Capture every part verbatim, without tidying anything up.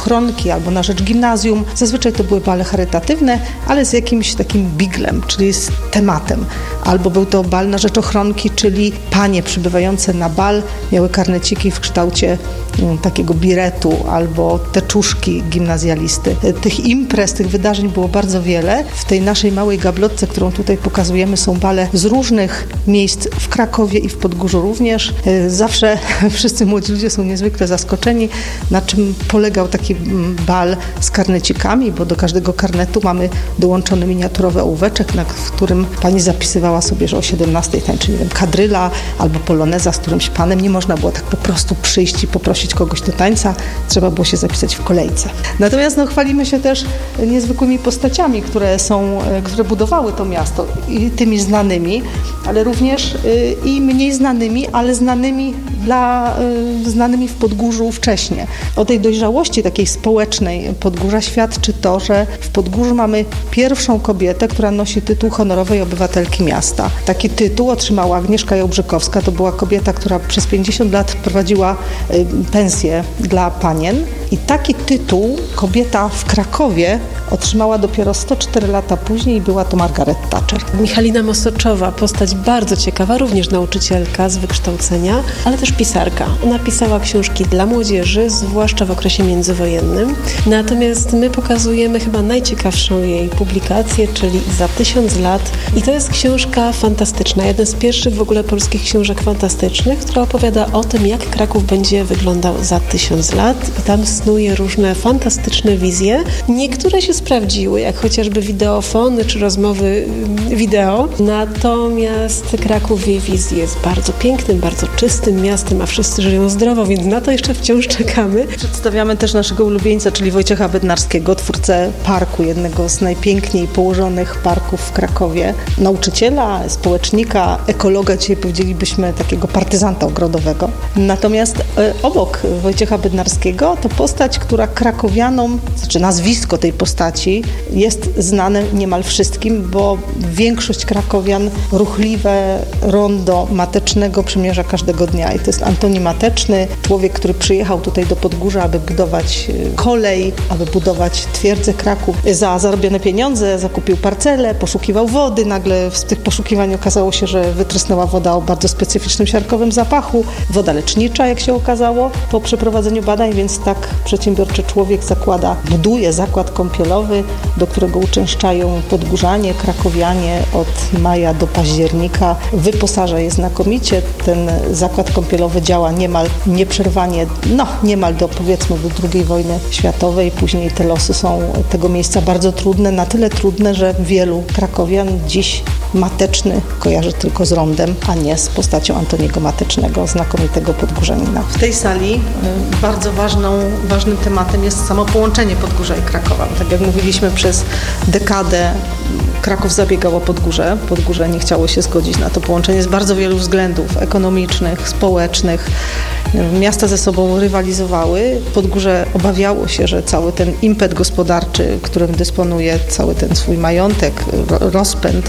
ochronki albo na rzecz gimnazjum. Zazwyczaj to były bale charytatywne, ale z jakimś takim biglem, czyli z tematem. Albo był to bal na rzecz ochronki, czyli panie przybywające na bal miały karneciki w kształcie um, takiego biretu albo teczuszki gimnazjalisty. Tych imprez, tych wydarzeń było bardzo wiele. W tej naszej małej gablotce, którą tutaj pokazujemy, są bale z różnych miejsc w Krakowie i w Podgórzu również. Zawsze wszyscy młodzi ludzie są niezwykle zaskoczeni, na czym polegał taki bal z karnecikami, bo do każdego karnetu mamy dołączony miniaturowy ołóweczek, na którym pani zapisywała sobie, że o siedemnastej tańczy, nie wiem, kadryla albo poloneza z którymś panem. Nie można było tak po prostu przyjść i poprosić kogoś do tańca. Trzeba było się zapisać w kolejce. Natomiast no, chwalimy się też niezwykłymi postaciami, które są, które budowały to miasto i tymi znanymi, ale również y, i mniej znanymi, ale znanymi dla, y, znanymi w Podgórzu wcześniej. O tej dojrzałości takiej społecznej Podgórza świadczy to, że w Podgórzu mamy pierwszą kobietę, która nosi tytuł honorowej obywatelki miasta. Taki tytuł otrzymała Agnieszka Jałbrzykowska. To była kobieta, która przez pięćdziesiąt lat prowadziła y, pensję dla panien. I taki tytuł kobieta w Krakowie otrzymała dopiero sto cztery lata później i była to Margaret Thatcher. Michalina Mosoczowa, postać bardzo ciekawa, również nauczycielka z wykształcenia, ale też pisarka. Ona pisała książki dla młodzieży, zwłaszcza w okresie międzywojennym. Natomiast my pokazujemy chyba najciekawszą jej publikację, czyli Za tysiąc lat. I to jest książka fantastyczna, jeden z pierwszych w ogóle polskich książek fantastycznych, która opowiada o tym, jak Kraków będzie wyglądał za tysiąc lat. I tam snuje różne fantastyczne wizje. Niektóre się sprawdziły, jak chociażby wideofony czy rozmowy wideo. Natomiast Kraków w jej wizji jest bardzo pięknym, bardzo czystym miastem, a wszyscy żyją zdrowo, więc na to jeszcze wciąż czekamy. Przedstawiamy też naszego ulubieńca, czyli Wojciecha Bednarskiego, twórcę parku, jednego z najpiękniej położonych parków w Krakowie. Nauczyciela, społecznika, ekologa, dzisiaj powiedzielibyśmy takiego partyzanta ogrodowego. Natomiast e, obok Wojciecha Bednarskiego to postać, która krakowianom, znaczy nazwisko tej postaci jest znane niemal wszystkim, bo większość krakowian ruchliwe rondo Matecznego przemierza każdego dnia. I to jest Antoni Mateczny, człowiek, który przyjechał tutaj do Podgórza, aby budować kolej, aby budować twierdzę Kraków. Za zarobione pieniądze zakupił parcelę, poszukiwał wody. Nagle w tych poszukiwań okazało się, że wytrysnęła woda o bardzo specyficznym siarkowym zapachu. Woda lecznicza, jak się okazało, po przeprowadzeniu badań, więc tak przedsiębiorczy człowiek zakłada, buduje zakład kąpielowy, do którego uczęszczają podgórzanie, krakowianie od maja do października. Wyposaża je znakomicie. Ten zakład kąpielowy działa niemal nieprzerwanie, no niemal do powiedzmy do drugiej wojny światowej. Później te losy są tego miejsca bardzo trudne, na tyle trudne, że wielu krakowian dziś Mateczny kojarzy tylko z rondem, a nie z postacią Antoniego Matecznego, znakomitego podgórzanina. W tej sali bardzo ważną, ważnym tematem jest samo połączenie Podgórza i Krakowa. Tak jak mówiliśmy, przez dekadę Kraków zabiegał o Podgórze. Podgórze nie chciało się zgodzić na to połączenie z bardzo wielu względów ekonomicznych, społecznych. Miasta ze sobą rywalizowały. Podgórze obawiało się, że cały ten impet gospodarczy, którym dysponuje, cały ten swój majątek, rozpęd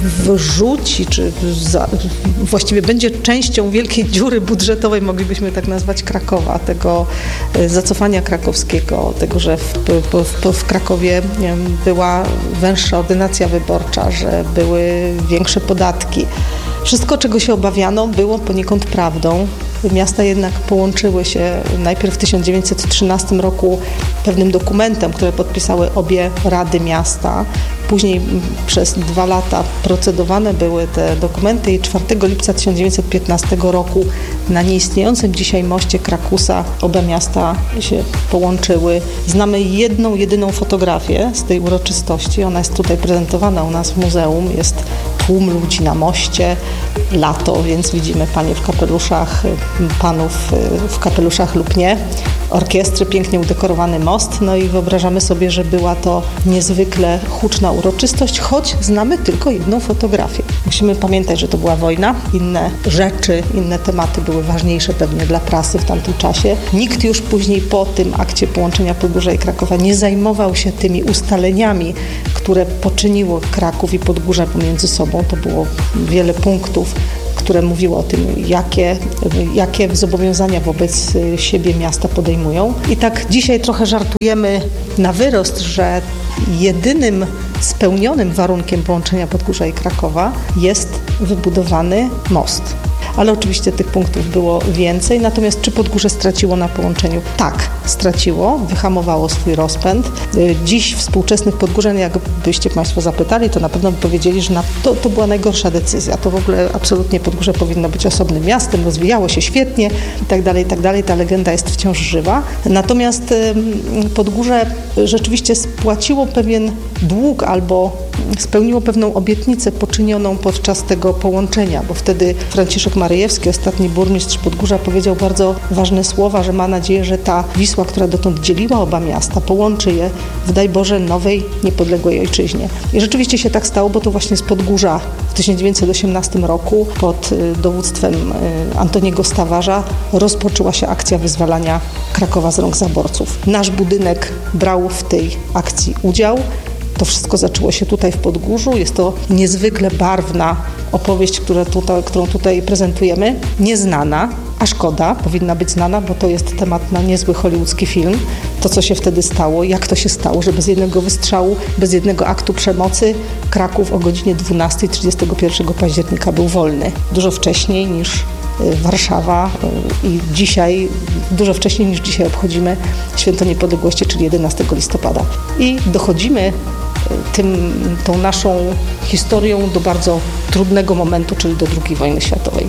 wrzuci, czy za, właściwie będzie częścią wielkiej dziury budżetowej, moglibyśmy tak nazwać, Krakowa, tego zacofania krakowskiego, tego, że w, w, w Krakowie była węższa ordynacja wyborcza, że były większe podatki. Wszystko, czego się obawiano, było poniekąd prawdą. Miasta jednak połączyły się najpierw w tysiąc dziewięćset trzynastym roku pewnym dokumentem, które podpisały obie rady miasta. Później przez dwa lata procedowane były te dokumenty i czwartego lipca tysiąc dziewięćset piętnastego roku na nieistniejącym dzisiaj moście Krakusa oba miasta się połączyły. Znamy jedną, jedyną fotografię z tej uroczystości. Ona jest tutaj prezentowana u nas w muzeum. Jest tłum ludzi na moście, lato, więc widzimy panie w kapeluszach, panów w kapeluszach lub nie, orkiestry, pięknie udekorowany most, no i wyobrażamy sobie, że była to niezwykle huczna uroczystość, choć znamy tylko jedną fotografię. Musimy pamiętać, że to była wojna, inne rzeczy, inne tematy były ważniejsze pewnie dla prasy w tamtym czasie. Nikt już później po tym akcie połączenia Podgórza i Krakowa nie zajmował się tymi ustaleniami, które poczyniło Kraków i Podgórze pomiędzy sobą. To było wiele punktów, które mówiły o tym, jakie, jakie zobowiązania wobec siebie miasta podejmują. I tak dzisiaj trochę żartujemy na wyrost, że jedynym spełnionym warunkiem połączenia Podgórza i Krakowa jest wybudowany most. Ale oczywiście tych punktów było więcej. Natomiast czy Podgórze straciło na połączeniu? Tak, straciło, wyhamowało swój rozpęd. Dziś współczesnych podgórzan, jakbyście Państwo zapytali, to na pewno by powiedzieli, że na to, to była najgorsza decyzja. To w ogóle absolutnie Podgórze powinno być osobnym miastem, rozwijało się świetnie i tak dalej, i tak dalej. Ta legenda jest wciąż żywa. Natomiast Podgórze rzeczywiście spłaciło pewien dług albo spełniło pewną obietnicę poczynioną podczas tego połączenia, bo wtedy Franciszek Maryjewski, ostatni burmistrz Podgórza, powiedział bardzo ważne słowa, że ma nadzieję, że ta Wisła, która dotąd dzieliła oba miasta, połączy je w, daj Boże, nowej, niepodległej ojczyźnie. I rzeczywiście się tak stało, bo to właśnie z Podgórza w tysiąc dziewięćset osiemnastym roku pod dowództwem Antoniego Stawarza rozpoczęła się akcja wyzwalania Krakowa z rąk zaborców. Nasz budynek brał w tej akcji udział. To wszystko zaczęło się tutaj w Podgórzu. Jest to niezwykle barwna opowieść, która tutaj, którą tutaj prezentujemy. Nieznana, a szkoda, powinna być znana, bo to jest temat na niezły hollywoodzki film. To, co się wtedy stało, jak to się stało, że bez jednego wystrzału, bez jednego aktu przemocy Kraków o godzinie dwunastej trzydziestego pierwszego października był wolny. Dużo wcześniej niż Warszawa i dzisiaj, dużo wcześniej niż dzisiaj obchodzimy Święto Niepodległości, czyli jedenastego listopada. I dochodzimy tym, tą naszą historią do bardzo trudnego momentu, czyli do drugiej wojny światowej.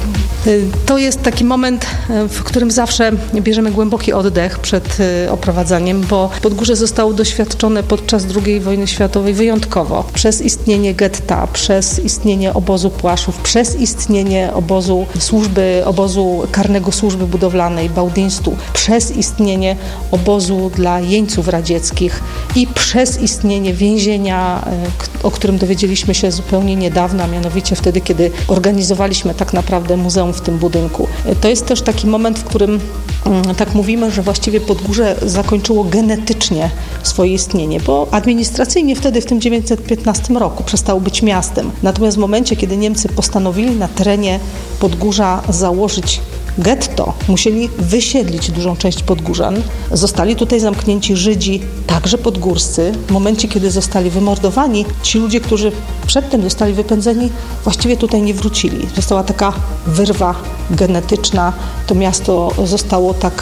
To jest taki moment, w którym zawsze bierzemy głęboki oddech przed oprowadzaniem, bo Podgórze zostało doświadczone podczas drugiej wojny światowej wyjątkowo. Przez istnienie getta, przez istnienie obozu Płaszów, przez istnienie obozu służby, obozu karnego służby budowlanej, Bałdyństu, przez istnienie obozu dla jeńców radzieckich i przez istnienie więzienia, o którym dowiedzieliśmy się zupełnie niedawno, a mianowicie wtedy, kiedy organizowaliśmy tak naprawdę muzeum w tym budynku. To jest też taki moment, w którym tak mówimy, że właściwie Podgórze zakończyło genetycznie swoje istnienie, bo administracyjnie wtedy w tym tysiąc dziewięćset piętnastym roku przestało być miastem. Natomiast w momencie, kiedy Niemcy postanowili na terenie Podgórza założyć getto, musieli wysiedlić dużą część Podgórzan. Zostali tutaj zamknięci Żydzi, także podgórscy. W momencie, kiedy zostali wymordowani, ci ludzie, którzy przedtem zostali wypędzeni, właściwie tutaj nie wrócili. Została taka wyrwa genetyczna. To miasto zostało tak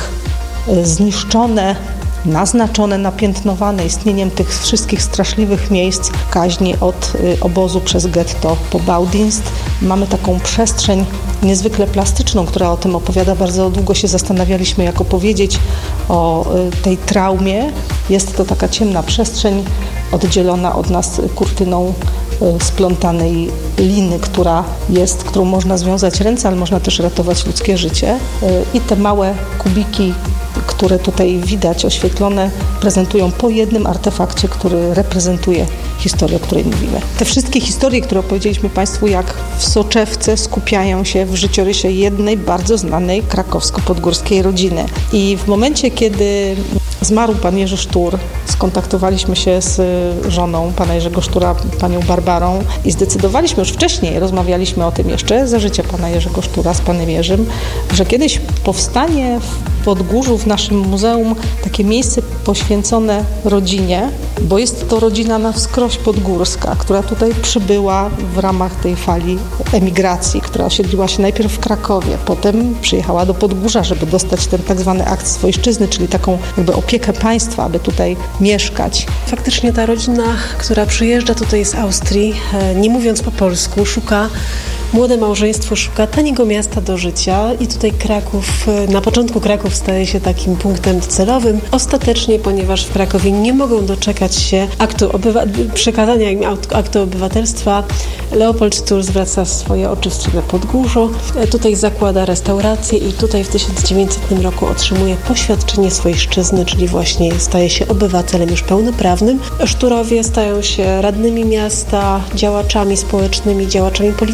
zniszczone, naznaczone, napiętnowane istnieniem tych wszystkich straszliwych miejsc kaźni od obozu przez getto po Bałdyńsk. Mamy taką przestrzeń niezwykle plastyczną, która o tym opowiada. Bardzo długo się zastanawialiśmy, jak opowiedzieć o tej traumie. Jest to taka ciemna przestrzeń oddzielona od nas kurtyną splątanej liny, która jest, którą można związać ręce, ale można też ratować ludzkie życie. I te małe kubiki, które tutaj widać oświetlone, prezentują po jednym artefakcie, który reprezentuje historię, o której mówimy. Te wszystkie historie, które opowiedzieliśmy Państwu, jak w soczewce, skupiają się w życiorysie jednej bardzo znanej krakowsko-podgórskiej rodziny. I w momencie, kiedy zmarł pan Jerzy Sztur, skontaktowaliśmy się z żoną pana Jerzego Sztura, panią Barbarą i zdecydowaliśmy już wcześniej, rozmawialiśmy o tym jeszcze za życia pana Jerzego Sztura z panem Jerzym, że kiedyś powstanie w Podgórzu, w naszym muzeum, takie miejsce poświęcone rodzinie, bo jest to rodzina na wskroś podgórska, która tutaj przybyła w ramach tej fali emigracji, która osiedliła się najpierw w Krakowie, potem przyjechała do Podgórza, żeby dostać ten tak zwany akt swojszczyzny, czyli taką jakby opiekę państwa, aby tutaj mieszkać. Faktycznie ta rodzina, która przyjeżdża tutaj z Austrii, nie mówiąc po polsku, szuka Młode małżeństwo szuka taniego miasta do życia i tutaj Kraków, na początku Kraków staje się takim punktem docelowym. Ostatecznie, ponieważ w Krakowie nie mogą doczekać się aktu obywa- przekazania im aktu obywatelstwa, Leopold Sztur zwraca swoje oczy w stronę Podgórza. Tutaj zakłada restaurację i tutaj w tysiąc dziewięćsetnym roku otrzymuje poświadczenie swojszczyzny, czyli właśnie staje się obywatelem już pełnoprawnym. Szturowie stają się radnymi miasta, działaczami społecznymi, działaczami politycznymi.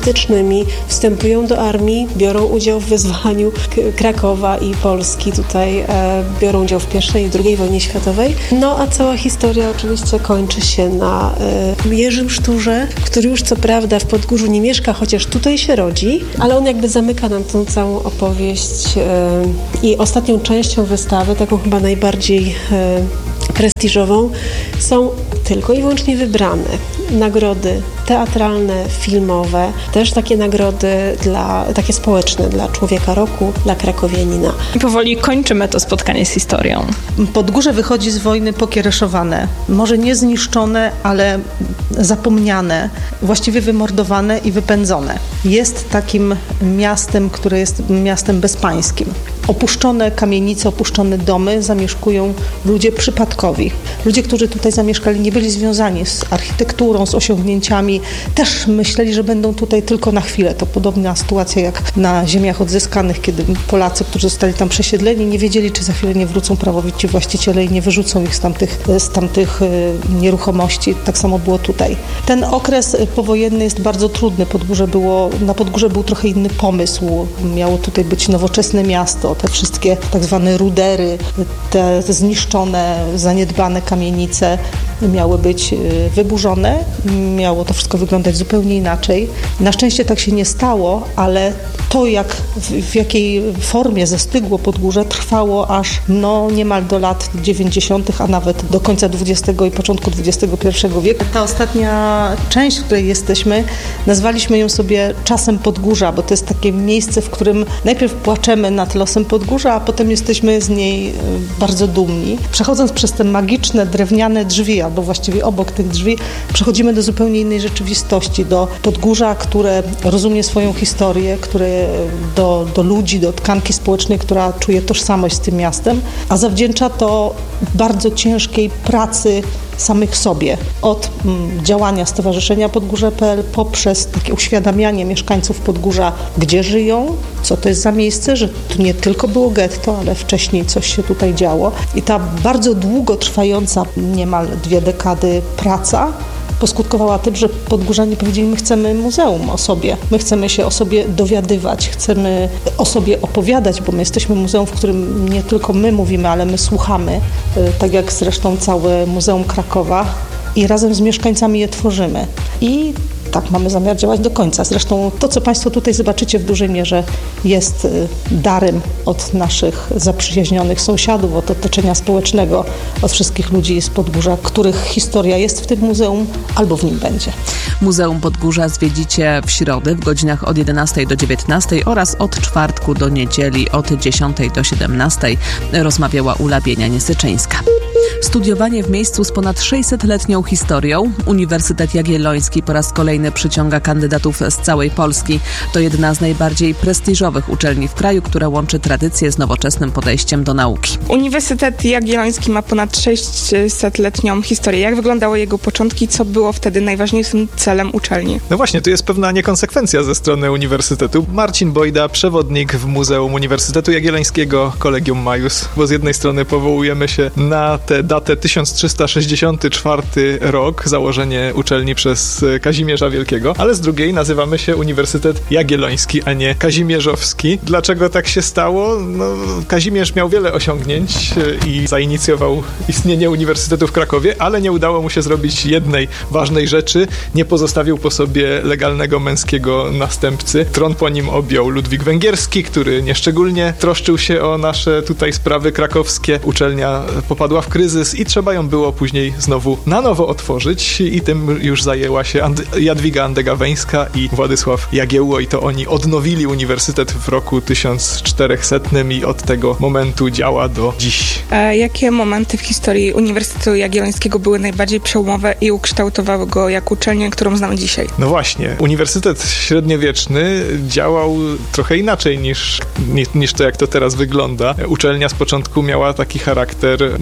akademii, wstępują do armii, biorą udział w wyzwaniu Krakowa i Polski. Tutaj e, biorą udział w pierwszej i drugiej wojnie światowej. No a cała historia oczywiście kończy się na e, Jerzym Szturze, który już co prawda w Podgórzu nie mieszka, chociaż tutaj się rodzi, ale on jakby zamyka nam tą całą opowieść e, i ostatnią częścią wystawy, taką chyba najbardziej e, prestiżową, są tylko i wyłącznie wybrane nagrody teatralne, filmowe, też takie nagrody dla, takie społeczne dla Człowieka Roku, dla krakowianina. I powoli kończymy to spotkanie z historią. Podgórze wychodzi z wojny pokiereszowane, może nie zniszczone, ale zapomniane, właściwie wymordowane i wypędzone. Jest takim miastem, które jest miastem bezpańskim. Opuszczone kamienice, opuszczone domy zamieszkują ludzie przypadkowi. Ludzie, którzy tutaj zamieszkali, nie byli związani z architekturą, z osiągnięciami. Też myśleli, że będą tutaj tylko na chwilę. To podobna sytuacja jak na ziemiach odzyskanych, kiedy Polacy, którzy zostali tam przesiedleni, nie wiedzieli, czy za chwilę nie wrócą prawowici właściciele i nie wyrzucą ich z tamtych, z tamtych nieruchomości. Tak samo było tutaj. Ten okres powojenny jest bardzo trudny. Podgórze było, na Podgórze był trochę inny pomysł. Miało tutaj być nowoczesne miasto. Te wszystkie tak zwane rudery, te zniszczone, zaniedbane kamienice miały być wyburzone. Miało to wszystko wyglądać zupełnie inaczej. Na szczęście tak się nie stało, ale to, jak w, w jakiej formie zastygło Podgórze, trwało aż no niemal do lat dziewięćdziesiątych, a nawet do końca dwudziestego i początku dwudziestego pierwszego wieku. Ta ostatnia część, w której jesteśmy, nazwaliśmy ją sobie czasem Podgórza, bo to jest takie miejsce, w którym najpierw płaczemy nad losem Podgórza, a potem jesteśmy z niej bardzo dumni. Przechodząc przez te magiczne, drewniane drzwi, albo właściwie obok tych drzwi, przechodzimy do zupełnie innej rzeczywistości, do Podgórza, które rozumie swoją historię, które do, do ludzi, do tkanki społecznej, która czuje tożsamość z tym miastem, a zawdzięcza to bardzo ciężkiej pracy samych sobie. Od mm, działania Stowarzyszenia Podgórze kropka p l poprzez takie uświadamianie mieszkańców Podgórza, gdzie żyją, co to jest za miejsce, że tu nie tylko było getto, ale wcześniej coś się tutaj działo. I ta bardzo długo trwająca, niemal dwie dekady praca poskutkowała tym, że podgórzanie powiedzieli, my chcemy muzeum o sobie, my chcemy się o sobie dowiadywać, chcemy o sobie opowiadać, bo my jesteśmy muzeum, w którym nie tylko my mówimy, ale my słuchamy, tak jak zresztą całe Muzeum Krakowa i razem z mieszkańcami je tworzymy. I tak mamy zamiar działać do końca. Zresztą to, co Państwo tutaj zobaczycie, w dużej mierze jest darem od naszych zaprzyjaźnionych sąsiadów, od otoczenia społecznego, od wszystkich ludzi z Podgórza, których historia jest w tym muzeum albo w nim będzie. Muzeum Podgórza zwiedzicie w środę w godzinach od jedenastej do dziewiętnastej oraz od czwartku do niedzieli od dziesiątej do siedemnastej. Rozmawiała Ula Bienianie-Syczyńska. Studiowanie w miejscu z ponad sześćsetletnią historią. Uniwersytet Jagielloński po raz kolejny przyciąga kandydatów z całej Polski. To jedna z najbardziej prestiżowych uczelni w kraju, która łączy tradycję z nowoczesnym podejściem do nauki. Uniwersytet Jagielloński ma ponad sześćsetletnią historię. Jak wyglądały jego początki? Co było wtedy najważniejszym celem uczelni? No właśnie, tu jest pewna niekonsekwencja ze strony uniwersytetu. Marcin Bojda, przewodnik w Muzeum Uniwersytetu Jagiellońskiego, Collegium Maius, bo z jednej strony powołujemy się na tę datę tysiąc trzysta sześćdziesiąty czwarty rok, założenie uczelni przez Kazimierza Wielkiego, ale z drugiej nazywamy się Uniwersytet Jagielloński, a nie Kazimierzowski. Dlaczego tak się stało? No, Kazimierz miał wiele osiągnięć i zainicjował istnienie Uniwersytetu w Krakowie, ale nie udało mu się zrobić jednej ważnej rzeczy. Nie pozostawił po sobie legalnego męskiego następcy. Tron po nim objął Ludwik Węgierski, który nieszczególnie troszczył się o nasze tutaj sprawy krakowskie. Uczelnia popadła w kryzys i trzeba ją było później znowu na nowo otworzyć i tym już zajęła się And- Jadwiga Andegaweńska i Władysław Jagiełło i to oni odnowili uniwersytet w roku tysiąc czterysta i od tego momentu działa do dziś. A jakie momenty w historii Uniwersytetu Jagiellońskiego były najbardziej przełomowe i ukształtowały go jak uczelnię, którą znamy dzisiaj? No właśnie, Uniwersytet Średniowieczny działał trochę inaczej niż, niż to, jak to teraz wygląda. Uczelnia z początku miała taki charakter, można powiedzieć,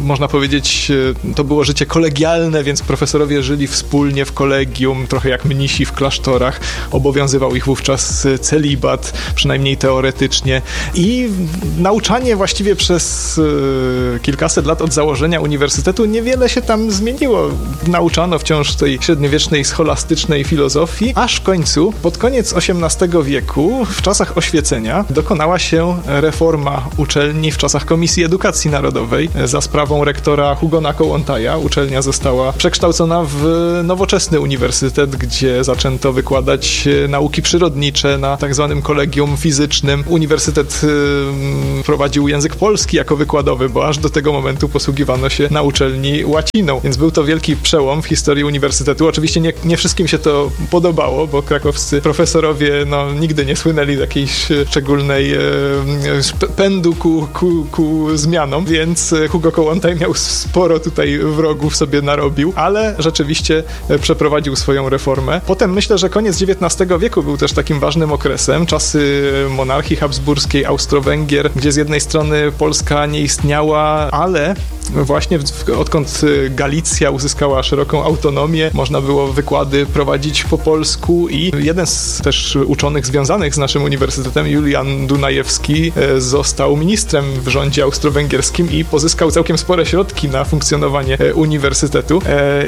powiedzieć, to było życie kolegialne, więc profesorowie żyli wspólnie w kolegium, trochę jak mnisi w klasztorach. Obowiązywał ich wówczas celibat, przynajmniej teoretycznie. I nauczanie właściwie przez kilkaset lat od założenia uniwersytetu niewiele się tam zmieniło. Nauczano wciąż tej średniowiecznej, scholastycznej filozofii, aż w końcu, pod koniec osiemnastego wieku, w czasach oświecenia, dokonała się reforma uczelni w czasach Komisji Edukacji Narodowej za sprawą rektora Hugona Kołłątaja. Uczelnia została przekształcona w nowoczesny uniwersytet, gdzie zaczęto wykładać nauki przyrodnicze na tak zwanym kolegium fizycznym. Uniwersytet y, prowadził język polski jako wykładowy, bo aż do tego momentu posługiwano się na uczelni łaciną. Więc był to wielki przełom w historii uniwersytetu. Oczywiście nie, nie wszystkim się to podobało, bo krakowscy profesorowie no, nigdy nie słynęli z jakiejś szczególnej e, pędu ku, ku, ku zmianom, więc Hugo Kołłątaj miał sporo tutaj wrogów sobie narobił, ale rzeczywiście przeprowadził swoją reformę. Potem myślę, że koniec dziewiętnastego wieku był też takim ważnym okresem. Czasy monarchii habsburskiej, Austro-Węgier, gdzie z jednej strony Polska nie istniała, ale właśnie w, odkąd Galicja uzyskała szeroką autonomię, można było wykłady prowadzić po polsku i jeden z też uczonych związanych z naszym uniwersytetem, Julian Dunajewski, został ministrem w rządzie austro-węgierskim i pozyskał całkiem spore środki na funkcjonowanie uniwersytetu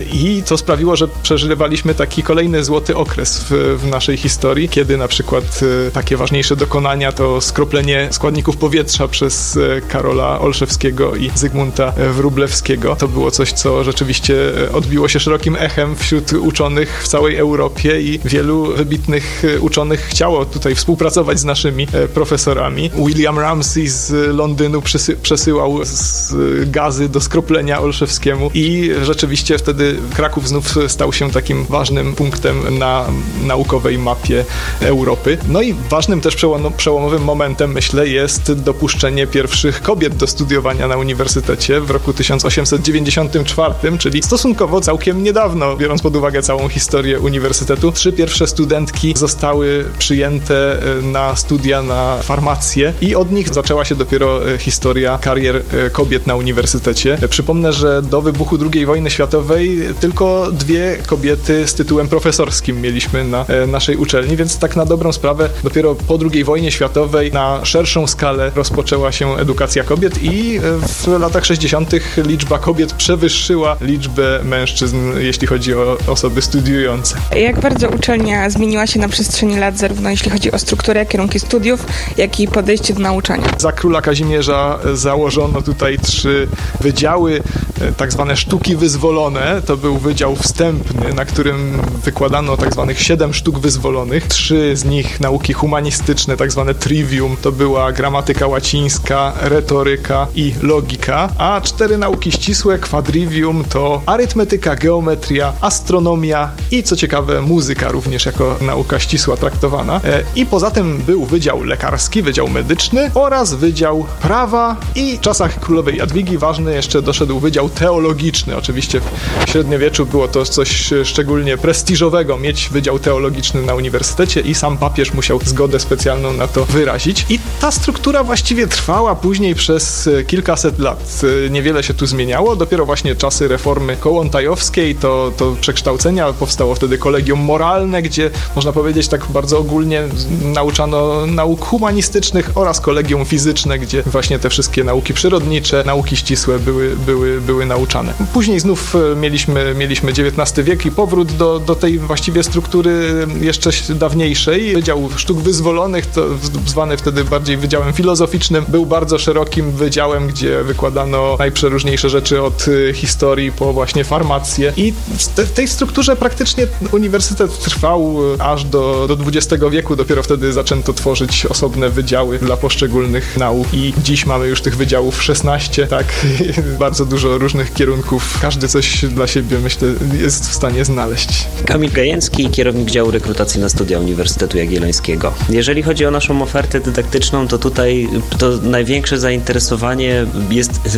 i to sprawiło, że przeżywaliśmy taki kolejny złoty okres w, w naszej historii, kiedy na przykład takie ważniejsze dokonania to skroplenie składników powietrza przez Karola Olszewskiego i Zygmunta Wróblewskiego. To było coś, co rzeczywiście odbiło się szerokim echem wśród uczonych w całej Europie i wielu wybitnych uczonych chciało tutaj współpracować z naszymi profesorami. William Ramsay z Londynu przysy- przesyłał z gazy do skroplenia Olszewskiemu i rzeczywiście wtedy Kraków znów stał się takim ważnym punktem na naukowej mapie Europy. No i ważnym też przełomowym momentem, myślę, jest dopuszczenie pierwszych kobiet do studiowania na uniwersytecie w roku tysiąc osiemset dziewięćdziesiątym czwartym, czyli stosunkowo całkiem niedawno, biorąc pod uwagę całą historię uniwersytetu. Trzy pierwsze studentki zostały przyjęte na studia na farmację i od nich zaczęła się dopiero historia karier kobiet na uniwersytecie. Przypomnę, że do wybuchu drugiej wojny światowej tylko dwie kobiety z tytułem profesorskim mieliśmy na naszej uczelni, więc tak na dobrą sprawę dopiero po drugiej wojnie światowej na szerszą skalę rozpoczęła się edukacja kobiet i w latach sześćdziesiątych liczba kobiet przewyższyła liczbę mężczyzn, jeśli chodzi o osoby studiujące. Jak bardzo uczelnia zmieniła się na przestrzeni lat, zarówno jeśli chodzi o strukturę, kierunki studiów, jak i podejście do nauczania? Za króla Kazimierza założono tutaj trzy wydziały, tak zwane sztuki wyzwolone. To był wydział wstępny, na którym wykładano tak zwanych siedem sztuk wyzwolonych. Trzy z nich nauki humanistyczne, tak zwane trivium, to była gramatyka łacińska, retoryka i logika, a cztery nauki ścisłe, quadrivium, to arytmetyka, geometria, astronomia i co ciekawe muzyka również jako nauka ścisła traktowana. I poza tym był wydział lekarski, wydział medyczny oraz wydział prawa i w czasach królowej Jadwigi ważny jeszcze doszedł wydział teologiczny. Oczywiście w średniowieczu było to coś szczególnie prestiżowego mieć wydział teologiczny na uniwersytecie i sam papież musiał zgodę specjalną na to wyrazić. I ta struktura właściwie trwała później przez kilkaset lat. Niewiele się tu zmieniało. Dopiero właśnie czasy reformy kołłątajowskiej, to, to przekształcenia, powstało wtedy kolegium moralne, gdzie można powiedzieć tak bardzo ogólnie nauczano nauk humanistycznych oraz kolegium fizyczne, gdzie właśnie te wszystkie nauki przyrodnicze, nauki ścisłe były, były, były nauczane. Później znów mieliśmy, mieliśmy dziewiętnasty wiek i powrót do, do tej właściwie struktury jeszcze dawniejszej. Wydział sztuk wyzwolonych, to zwany wtedy bardziej wydziałem filozoficznym, był bardzo szerokim wydziałem, gdzie wykładano najprzeróżniejsze rzeczy od historii po właśnie farmację i w tej strukturze praktycznie uniwersytet trwał aż do, do dwudziestego wieku. Dopiero wtedy zaczęto tworzyć osobne wydziały dla poszczególnych nauk i dziś mamy już tych wydziałów szesnaście, tak, bardzo dużo różnych kierunków. Każdy coś dla siebie, myślę, jest w stanie znaleźć. Kamil Gajęcki, kierownik działu rekrutacji na studia Uniwersytetu Jagiellońskiego. Jeżeli chodzi o naszą ofertę dydaktyczną, to tutaj to największe zainteresowanie jest de facto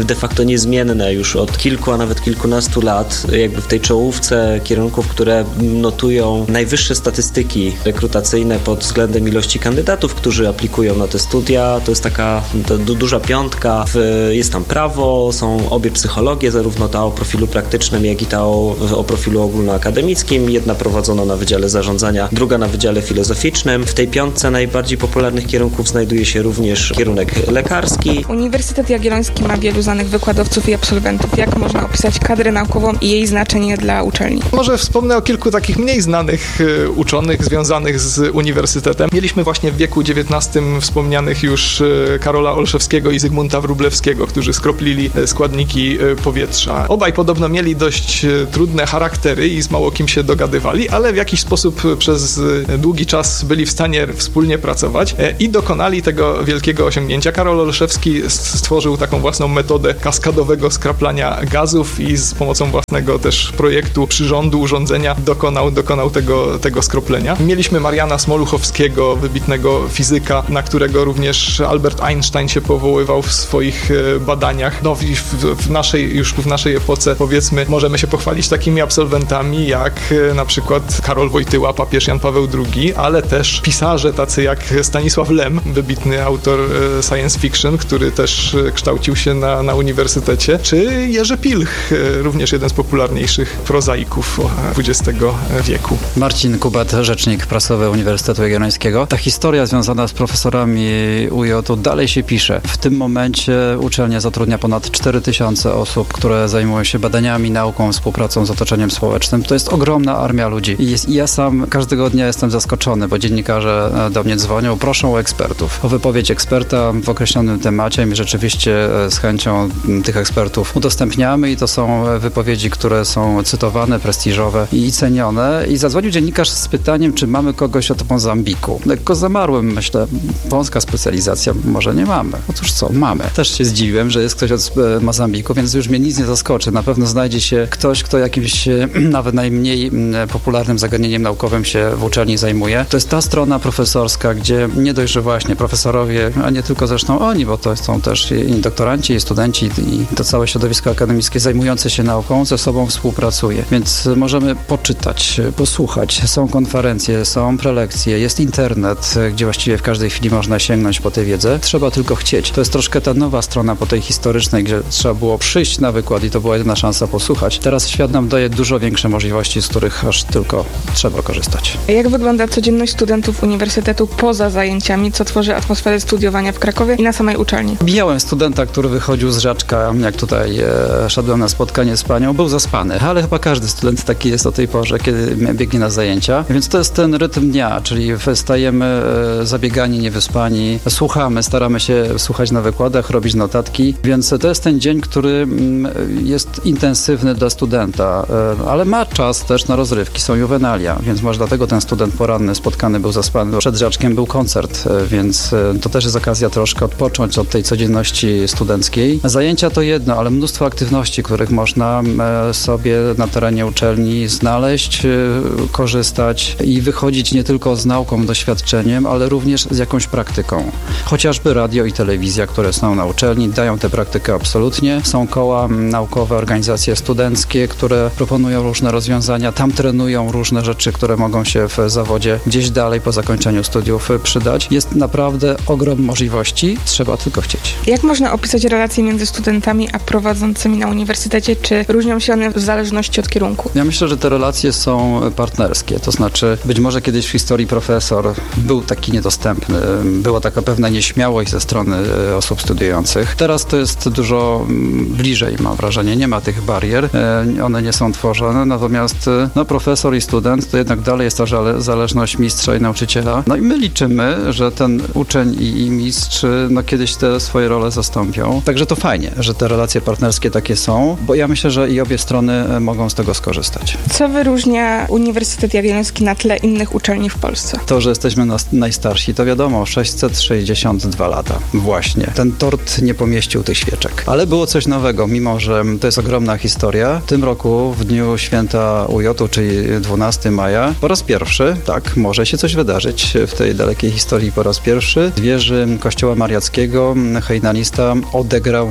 niezmienne już od kilku, a nawet kilkunastu lat, jakby w tej czołówce kierunków, które notują najwyższe statystyki rekrutacyjne pod względem ilości kandydatów, którzy aplikują na te studia. To jest taka to duża piątka. Jest tam prawo, są obie psychologie, zarówno ta o profilu praktycznym, jak i ta o, o profilu ogólnoakademickim. Jedna prowadzona na Wydziale Zarządzania, druga na Wydziale Filozoficznym. W tej piątce najbardziej popularnych kierunków znajduje się również kierunek lekarski. Uniwersytet Jagielloński ma wielu znanych wykładowców i absolwentów. Jak można opisać kadrę naukową i jej znaczenie dla uczelni? Może wspomnę o kilku takich mniej znanych y, uczonych związanych z uniwersytetem. Mieliśmy właśnie w wieku dziewiętnastym wspomnianych już y, Karola Olszewskiego i Zygmunta Wróblewskiego, którzy skroplili y, składniki y, powietrza. Obaj podobno mieli dość y, trudne charaktery i z mało kim się dogadywali, ale w jakiś sposób y, przez y, długi czas byli w stanie wspólnie pracować y, i dokonali tego wielkiego osiągnięcia. Karol Olszewski stworzył taką własną metodę kaskadowego skraplania gazów i z pomocą własnego też projektu przyrządu, urządzenia dokonał, dokonał tego, tego skroplenia. Mieliśmy Mariana Smoluchowskiego, wybitnego fizyka, na którego również Albert Einstein się powoływał w swoich badaniach. No w, w naszej, już w naszej epoce, powiedzmy, możemy się pochwalić takimi absolwentami jak na przykład Karol Wojtyła, papież Jan Paweł drugi, ale też pisarze tacy jak Stanisław Lem, wybitny autor science fiction, który też kształcił się na, na uniwersytecie, czy Jerzy Pilch, również jeden z popularniejszych prozaików dwudziestego wieku. Marcin Kubat, rzecznik prasowy Uniwersytetu Jagiellońskiego. Ta historia związana z profesorami U J dalej się pisze. W tym momencie uczelnia zatrudnia ponad cztery tysiące osób, które zajmują się badaniami, nauką, współpracą z otoczeniem społecznym. To jest ogromna armia ludzi. I, jest, i ja sam każdego dnia jestem zaskoczony, bo dziennikarze do mnie dzwonią, proszą o ekspertów, o wypowiedź eksperta w określonym temacie. My rzeczywiście z chęcią tych ekspertów udostępniamy i to są wypowiedzi, które są cytowane, prestiżowe i cenione. I zadzwonił dziennikarz z pytaniem, czy mamy kogoś od Mozambiku. Lekko zamarłem, myślę, wąska specjalizacja, może nie mamy. Otóż co, mamy. Też się zdziwiłem, że jest ktoś od Mozambiku, więc już mnie nic nie zaskoczy. Na pewno znajdzie się ktoś, kto jakimś nawet najmniej popularnym zagadnieniem naukowym się w uczelni zajmuje. To jest ta strona profesorska, gdzie nie dość, że właśnie profesorowie, a nie tylko zresztą oni, bo to są też i doktoranci, i studenci, i to całe środowisko akademickie zajmujące się nauką ze sobą współpracuje. Więc możemy poczytać, posłuchać. Są konferencje, są prelekcje, jest internet, gdzie właściwie w każdej chwili można sięgnąć po tę wiedzę. Trzeba tylko chcieć. To jest troszkę ta nowa strona po tej historycznej, gdzie trzeba było przyjść na wykład i to była jedyna szansa posłuchać. Teraz świat nam daje dużo większe możliwości, z których aż tylko trzeba korzystać. Jak wygląda codzienność studentów uniwersytetu poza zajęciami, co tworzy atmosferę studiowania w Krakowie i na samej uczelni? Mijałem studenta, który wychodził z Żaczka, jak tutaj e, szedłem na spotkanie z panią, był zaspany, ale chyba każdy student taki jest o tej porze, kiedy biegnie na zajęcia. Więc to jest ten rytm dnia, czyli wstajemy e, zabiegani, niewyspani, słuchamy, staramy się słuchać na wykładach, robić notatki, więc to jest ten dzień, który m, jest intensywny dla studenta, e, ale ma czas też na rozrywki, są juwenalia, więc może dlatego ten student poranny spotkany był zaspany. Przed Żaczkiem był koncert, e, więc e, to też jest okazja troszkę odpocząć od tej codzienności studenckiej. Zajęcia to jedno, ale mnóstwo aktywności, których można e, sobie na terenie uczelni znaleźć, e, korzystać i wychodzić nie tylko z nauką, doświadczeniem, ale również z jakąś praktyką. Chociażby radio i telewizja, które są na uczelni, dają tę praktykę absolutnie. Są koła naukowe, organizacje studenckie, które proponują różne rozwiązania, tam trenują różne rzeczy, które mogą się w zawodzie gdzieś dalej po zakończeniu studiów przydać. Jest naprawdę ogrom możliwości, trzeba tylko chcieć. Jak można opisać relacje między studentami a prowadzącymi na uniwersytecie? Czy różnią się one w zależności od kierunku? Ja myślę, że te relacje są partnerskie, to znaczy być może kiedyś w historii profesor był taki niedostępny, była taka pewna nieśmiałość ze strony osób studiujących. Teraz to jest dużo bliżej, mam wrażenie, nie ma tych barier, one nie są tworzone, natomiast no, profesor i student to jednak dalej jest ta zależność mistrza i nauczyciela. No i my liczymy, że ten uczeń i, i mistrz no, kiedyś te swoje role zastąpią. Także to fajnie, że te relacje partnerskie takie są, bo ja myślę, że i obie strony mogą z tego skorzystać. Co wyróżnia Uniwersytet Jagielloński na tle innych uczelni w Polsce? To, że jesteśmy najstarsi, to wiadomo, sześćset sześćdziesiąt dwa lata. Właśnie. Ten tort nie pomieścił tych świeczek. Ale było coś nowego, mimo że to jest ogromna historia. W tym roku, w dniu święta U J, czyli dwunastego maja, po raz pierwszy, tak, może się coś wydarzyć w tej dalekiej historii po raz pierwszy. Z wieży Kościoła Mariackiego hejnalista odegrał nam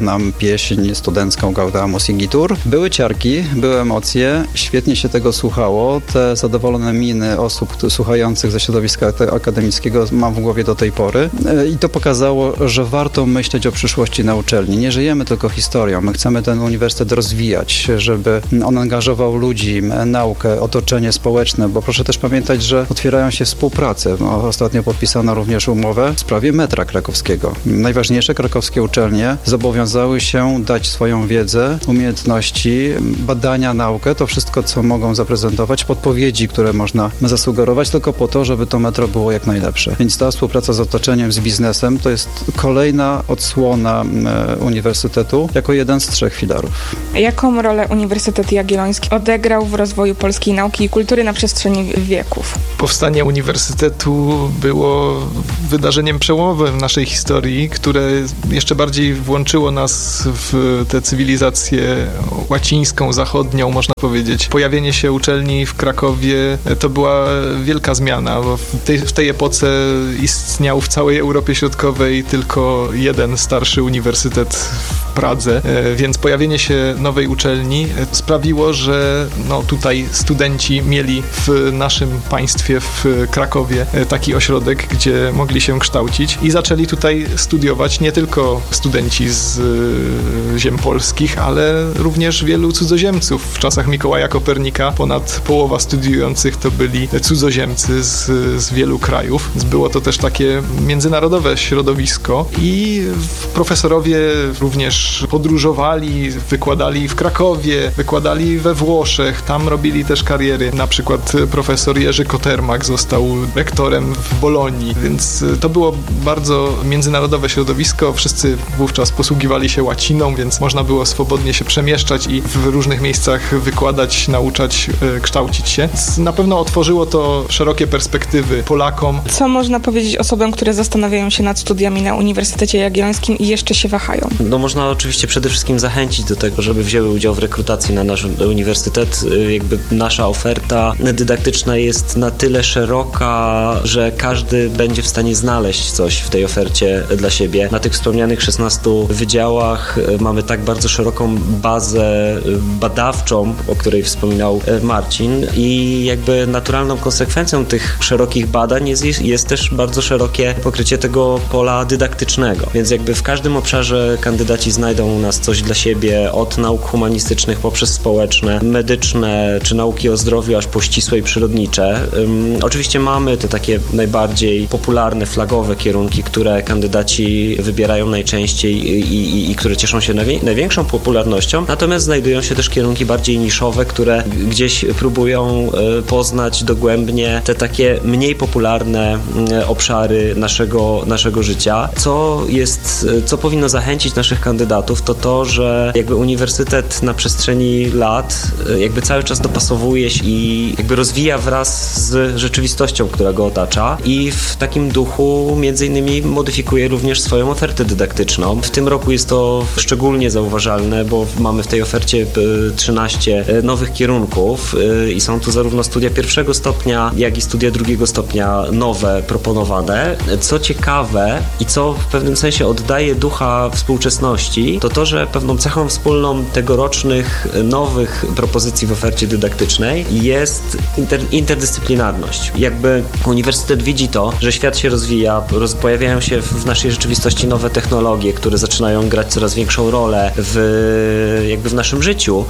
pieśń studencką Gaudamus Igitur. Były ciarki, były emocje, świetnie się tego słuchało. Te zadowolone miny osób słuchających ze środowiska akademickiego mam w głowie do tej pory. I to pokazało, że warto myśleć o przyszłości na uczelni. Nie żyjemy tylko historią. My chcemy ten uniwersytet rozwijać, żeby on angażował ludzi, naukę, otoczenie społeczne, bo proszę też pamiętać, że otwierają się współprace. Ostatnio podpisano również umowę w sprawie metra krakowskiego. Najważniejsze krakowskie uczelnie zobowiązały się dać swoją wiedzę, umiejętności, badania, naukę, to wszystko, co mogą zaprezentować, podpowiedzi, które można zasugerować, tylko po to, żeby to metro było jak najlepsze. Więc ta współpraca z otoczeniem, z biznesem, to jest kolejna odsłona uniwersytetu jako jeden z trzech filarów. Jaką rolę Uniwersytet Jagielloński odegrał w rozwoju polskiej nauki i kultury na przestrzeni wieków? Powstanie uniwersytetu było wydarzeniem przełomowym w naszej historii, które jeszcze bardziej włączyło nas w tę cywilizację łacińską, zachodnią, można powiedzieć. Pojawienie się uczelni w Krakowie to była wielka zmiana, bo w tej, w tej epoce istniał w całej Europie Środkowej tylko jeden starszy uniwersytet w Pradze, więc pojawienie się nowej uczelni sprawiło, że no, tutaj studenci mieli w naszym państwie, w Krakowie, taki ośrodek, gdzie mogli się kształcić i zaczęli tutaj studiować nie tylko studenci z ziem polskich, ale również wielu cudzoziemców. W czasach Mikołaja Kopernika ponad połowa studiujących to byli cudzoziemcy z, z wielu krajów. Było to też takie międzynarodowe środowisko i profesorowie również podróżowali, wykładali w Krakowie, wykładali we Włoszech, tam robili też kariery. Na przykład profesor Jerzy Kotermak został rektorem w Bolonii, więc to było bardzo międzynarodowe środowisko. Wszyscy wówczas posługiwali się łaciną, więc można było swobodnie się przemieszczać i w różnych miejscach wykładać, nauczać, kształcić się. Na pewno otworzyło to szerokie perspektywy Polakom. Co można powiedzieć osobom, które zastanawiają się nad studiami na Uniwersytecie Jagiellońskim i jeszcze się wahają? No można oczywiście przede wszystkim zachęcić do tego, żeby wzięły udział w rekrutacji na nasz uniwersytet. Jakby nasza oferta dydaktyczna jest na tyle szeroka, że każdy będzie w stanie znaleźć coś w tej ofercie dla siebie. Na tych wspomnianych szesnastu wydziałach mamy tak bardzo szeroką bazę badawczą, o której wspominał Marcin, i jakby naturalną konsekwencją tych szerokich badań jest, jest, jest też bardzo szerokie pokrycie tego pola dydaktycznego. Więc jakby w każdym obszarze kandydaci znajdą u nas coś dla siebie, od nauk humanistycznych poprzez społeczne, medyczne, czy nauki o zdrowiu, aż po ścisłe i przyrodnicze. Um, oczywiście mamy te takie najbardziej popularne, flagowe kierunki, które kandydaci wybierają najczęściej i, i, i które cieszą się najwię- największą popularnością, natomiast znajdują się też kierunki bardziej niszowe, które gdzieś próbują e, poznać dogłębnie te takie mniej popularne e, obszary naszego, naszego życia. Co jest, co powinno zachęcić naszych kandydatów, to to, że jakby uniwersytet na przestrzeni lat jakby cały czas dopasowuje się i jakby rozwija wraz z rzeczywistością, która go otacza, i w takim duchu między innymi modyfikuje również swoją ofertę dydaktyczną. W tym roku jest to szczególnie zauważalne, bo mamy w tej ofercie trzynaście nowych kierunków i są tu zarówno studia pierwszego stopnia, jak i studia drugiego stopnia nowe proponowane. Co ciekawe i co w pewnym sensie oddaje ducha współczesności, to to, że pewną cechą wspólną tegorocznych nowych propozycji w ofercie dydaktycznej jest inter, interdyscyplinarność. Jakby uniwersytet widzi to, że świat się rozwija, roz, pojawiają się w naszej rzeczywistości nowe technologie, które zaczynają grać coraz większą rolę w, jakby w naszym życiu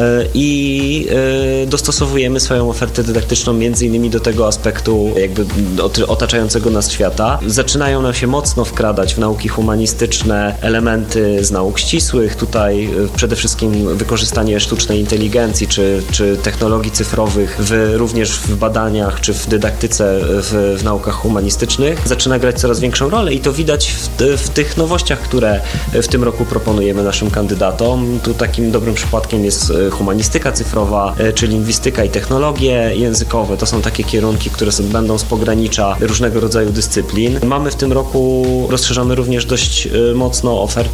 i dostosowujemy swoją ofertę dydaktyczną między innymi do tego aspektu jakby otaczającego nas świata. Zaczynają nam się mocno wkradać w nauki humanistyczne elementy z nauk ścisłych. Tutaj przede wszystkim wykorzystanie sztucznej inteligencji czy, czy technologii cyfrowych w, również w badaniach czy w dydaktyce w, w naukach humanistycznych zaczyna grać coraz większą rolę i to widać w, w tych nowościach, które w tym roku proponujemy naszym kandydatom. Tu takim dobrym przypadkiem jest humanistyka cyfrowa czy lingwistyka i technologie językowe. To są takie kierunki, które są, będą z pogranicza różnego rodzaju dyscyplin. Mamy w tym roku, rozszerzamy również dość mocno ofertę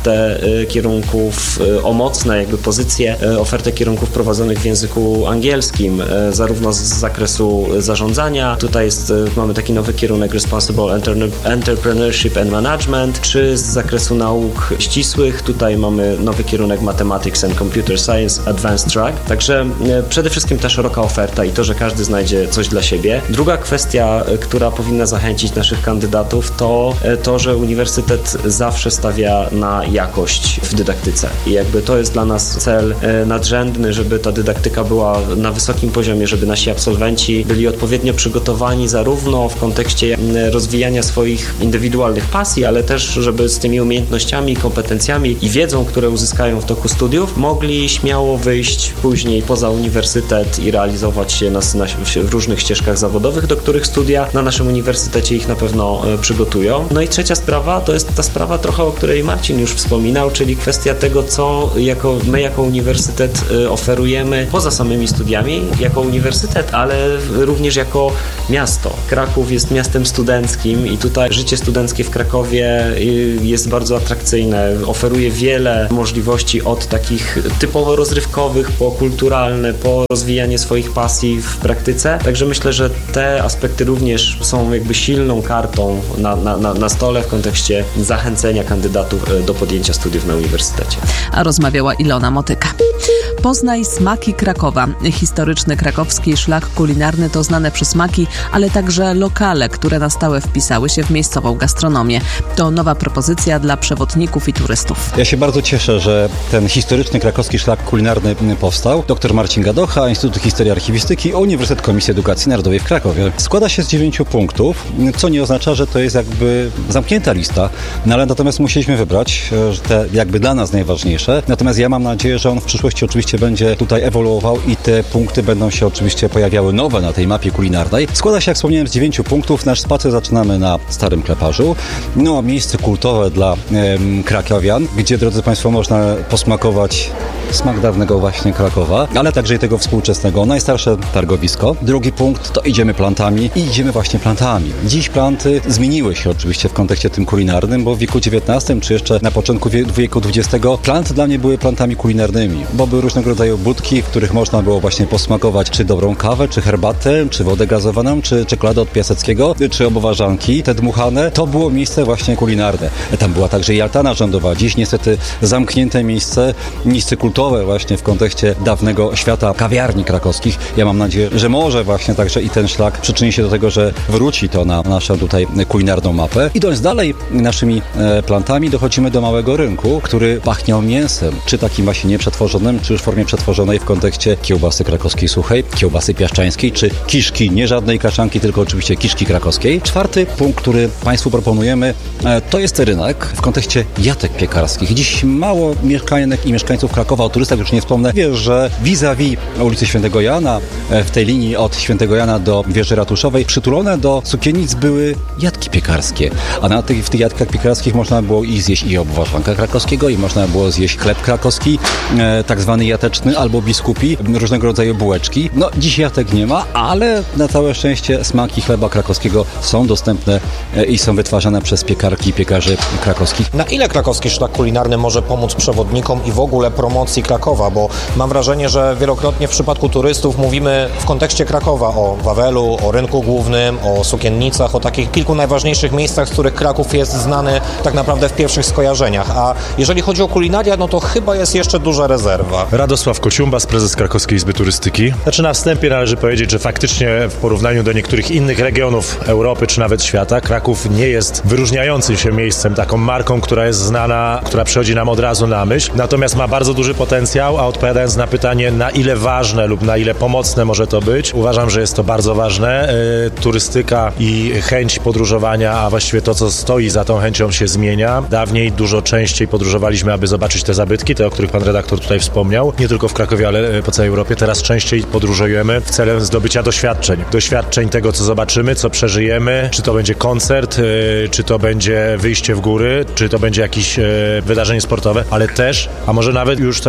kierunków, o mocne jakby pozycje, ofertę kierunków prowadzonych w języku angielskim, zarówno z zakresu zarządzania, tutaj jest, mamy taki nowy kierunek Responsible Entrepreneurship and Management, czy z zakresu nauk ścisłych, tutaj mamy nowy kierunek Mathematics and Computer Science Advanced Track, także przede wszystkim ta szeroka oferta i to, że każdy znajdzie coś dla siebie. Druga kwestia, która powinna zachęcić naszych kandydatów, to to, że uniwersytet zawsze stawia na jakość w dydaktyce i jakby to jest dla nas cel nadrzędny, żeby ta dydaktyka była na wysokim poziomie, żeby nasi absolwenci byli odpowiednio przygotowani zarówno w kontekście rozwijania swoich indywidualnych pasji, ale też, żeby z tymi umiejętnościami, kompetencjami i wiedzą, które uzyskają w toku studiów, mogli śmiało wyjść później poza uniwersytet i realizować się na, na, w różnych ścieżkach zawodowych, do których studia na naszym uniwersytecie ich na pewno e, przygotują. No i trzecia sprawa, to jest ta sprawa trochę, o której Marcin już wspominał, czyli kwestia tego, co jako, my jako uniwersytet e, oferujemy poza samymi studiami, jako uniwersytet, ale również jako miasto. Kraków jest miastem studenckim i tutaj życie studenckie w Krakowie jest bardzo atrakcyjne, oferuje wiele możliwości od takich typowo rozrywkowych, po kulturalne, po rozwijanie swoich pasji w praktyce. Także myślę, że te aspekty również są jakby silną kartą na, na, na, na stole w kontekście zachęcenia kandydatów do podjęcia studiów na uniwersytecie. A rozmawiała Ilona Motyka. Poznaj smaki Krakowa. Historyczny krakowski szlak kulinarny to znane przysmaki, ale także lokale, które na stałe wpisały się w miejscową gastronomię. To nowa propozycja dla przewodników i turystów. Ja się bardzo cieszę, że ten historyczny krakowski szlak kulinarny powstał. Doktor Marcin Gadocha, Instytut Historii i Archiwistyki, Uniwersytet Komisji Edukacji Narodowej w Krakowie. Składa się z dziewięciu punktów, co nie oznacza, że to jest jakby zamknięta lista, no ale natomiast musieliśmy wybrać te jakby dla nas najważniejsze. Natomiast ja mam nadzieję, że on w przyszłości oczywiście będzie tutaj ewoluował i te punkty będą się oczywiście pojawiały nowe na tej mapie kulinarnej. Składa się, jak wspomniałem, z dziewięciu punktów. Nasz spacer zaczynamy na Starym Kleparzu. No, miejsce kultowe dla em, krakowian, gdzie, drodzy Państwo, można posmakować smak dawnego właśnie Krakowa, ale także i tego współczesnego. Najstarsze targowisko. Drugi punkt to idziemy plantami i idziemy właśnie plantami. Dziś planty zmieniły się oczywiście w kontekście tym kulinarnym, bo w wieku dziewiętnastym czy jeszcze na początku wie- wieku dwudziestego planty dla mnie były plantami kulinarnymi, bo były różnego rodzaju budki, w których można było właśnie posmakować czy dobrą kawę, czy herbatę, czy wodę gazowaną, czy czekoladę od Piaseckiego, czy oboważanki, te dmuchane. To było miejsce właśnie kulinarne. Tam była także i altana rządowa. Dziś niestety zamknięte miejsce, miejsce kultowe właśnie w kontekście dawnego świata kawiarni krakowskich. Ja mam nadzieję, że może właśnie także i ten szlak przyczyni się do tego, że wróci to na naszą tutaj kulinarną mapę. Idąc dalej naszymi e, plantami, dochodzimy do małego rynku, który pachniał mięsem, czy takim właśnie nieprzetworzonym, czy już w formie przetworzonej w kontekście kiełbasy krakowskiej suchej, kiełbasy piaszczańskiej, czy kiszki, nie żadnej kaszanki, tylko oczywiście kiszki krakowskiej. Czwarty punkt, który Państwu proponujemy, e, to jest rynek w kontekście jatek piekarskich. Dziś mało mieszkanek i mieszkańców Krakowa, o turystach już nie wspomnę, wie, że vis-a-vis ulicy Świętego Jana, e, w tej linii od Świętego Jana do wieży ratuszowej, przytulone do sukiennic były jatki piekarskie. A na tych, w tych jatkach piekarskich można było i zjeść i obwarzanka krakowskiego, i można było zjeść chleb krakowski, e, tak zwany jateczny albo biskupi, różnego rodzaju bułeczki. No, dziś jatek nie ma, ale na całe szczęście smaki chleba krakowskiego są dostępne e, i są wytwarzane przez piekarki i piekarzy krakowskich. Na ile krakowski szlak kulinarny może pomóc przewodnikom i w ogóle promocji Krakowa? Bo mam wrażenie, że wielokrotnie w przypadku turystów mówimy w kontekście Krakowa o Wawelu, o rynku głównym, o sukiennicach, o takich kilku najważniejszych miejscach, z których Kraków jest znany tak naprawdę w pierwszych skojarzeniach. A jeżeli chodzi o kulinaria, no to chyba jest jeszcze duża rezerwa. Radosław Kociumbas, prezes Krakowskiej Izby Turystyki. Znaczy na wstępie należy powiedzieć, że faktycznie w porównaniu do niektórych innych regionów Europy czy nawet świata, Kraków nie jest wyróżniającym się miejscem, taką marką, która jest znana, która przychodzi nam od razu na myśl. Natomiast ma bardzo duży potencjał, a odpowiadając na pytanie, na ile ważne lub na ile pomocne może to być, uważam, że jest to bardzo ważne. Yy, turystyka i chęć podróżowania, a właściwie to, co stoi za tą chęcią, się zmienia. Dawniej dużo częściej podróżowaliśmy, aby zobaczyć te zabytki, te, o których pan redaktor tutaj wspomniał. Nie tylko w Krakowie, ale po całej Europie. Teraz częściej podróżujemy w celem zdobycia doświadczeń. Doświadczeń tego, co zobaczymy, co przeżyjemy. Czy to będzie koncert, yy, czy to będzie wyjście w góry, czy to będzie jakieś yy, wydarzenie sportowe, ale też, a może nawet już coraz